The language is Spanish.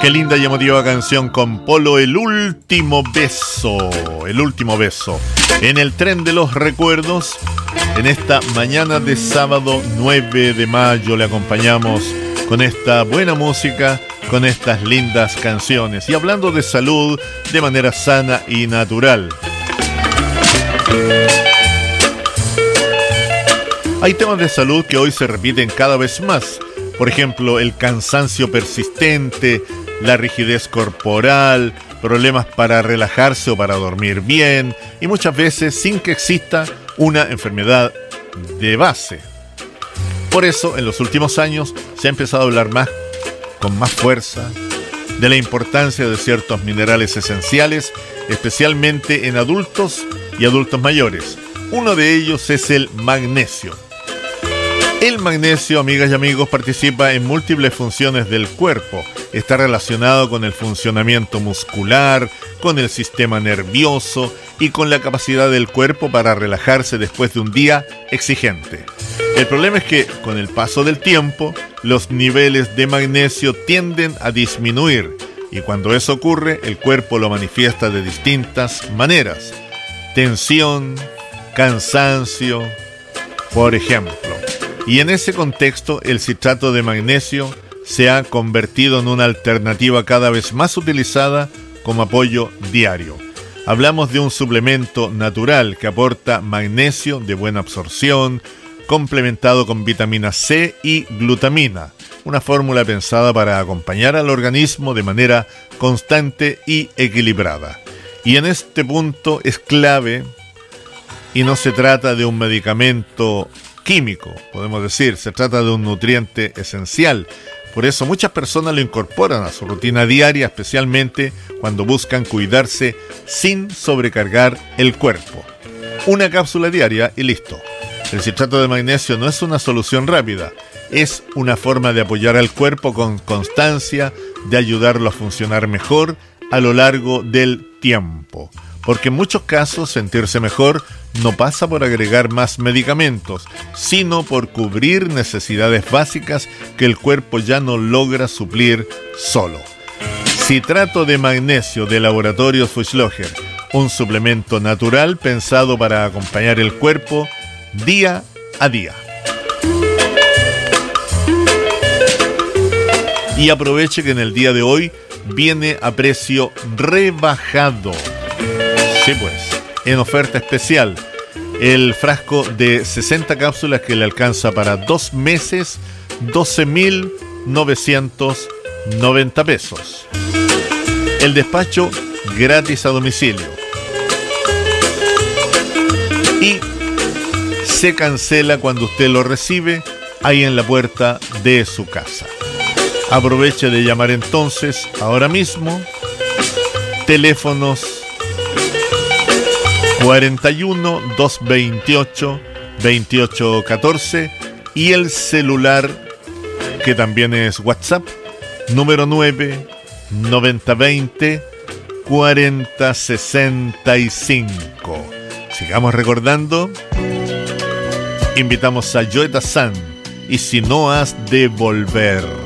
Qué linda y emotiva canción con Polo, El último beso. El último beso. En el tren de los recuerdos, en esta mañana de sábado 9 de mayo, le acompañamos con esta buena música, con estas lindas canciones. Y hablando de salud de manera sana y natural. Hay temas de salud que hoy se repiten cada vez más. Por ejemplo, el cansancio persistente, la rigidez corporal, problemas para relajarse o para dormir bien, y muchas veces sin que exista una enfermedad de base. Por eso, en los últimos años se ha empezado a hablar con más fuerza, de la importancia de ciertos minerales esenciales, especialmente en adultos y adultos mayores. Uno de ellos es el magnesio. El magnesio, amigas y amigos, participa en múltiples funciones del cuerpo. Está relacionado con el funcionamiento muscular, con el sistema nervioso y con la capacidad del cuerpo para relajarse después de un día exigente. El problema es que, con el paso del tiempo, los niveles de magnesio tienden a disminuir y cuando eso ocurre, el cuerpo lo manifiesta de distintas maneras. Tensión, cansancio, por ejemplo. Y en ese contexto, el citrato de magnesio se ha convertido en una alternativa cada vez más utilizada como apoyo diario. Hablamos de un suplemento natural que aporta magnesio de buena absorción, complementado con vitamina C y glutamina, una fórmula pensada para acompañar al organismo de manera constante y equilibrada. Y en este punto es clave, y no se trata de un medicamento químico, podemos decir, se trata de un nutriente esencial. Por eso muchas personas lo incorporan a su rutina diaria, especialmente cuando buscan cuidarse sin sobrecargar el cuerpo. Una cápsula diaria y listo. El citrato de magnesio no es una solución rápida, es una forma de apoyar al cuerpo con constancia, de ayudarlo a funcionar mejor a lo largo del tiempo. Porque en muchos casos sentirse mejor no pasa por agregar más medicamentos, sino por cubrir necesidades básicas que el cuerpo ya no logra suplir solo. Citrato de magnesio de Laboratorios Fuchsloger, un suplemento natural pensado para acompañar el cuerpo día a día. Y aproveche que en el día de hoy viene a precio rebajado. Sí, pues, en oferta especial, el frasco de 60 cápsulas que le alcanza para 2 meses, 12.990 pesos. El despacho gratis a domicilio. Y se cancela cuando usted lo recibe ahí en la puerta de su casa. Aproveche de llamar entonces, ahora mismo, teléfonos 41 228 2814 y el celular, que también es WhatsApp, número 9 9020 4065. Sigamos recordando. Invitamos a Joe Dassin y Si no has de volver.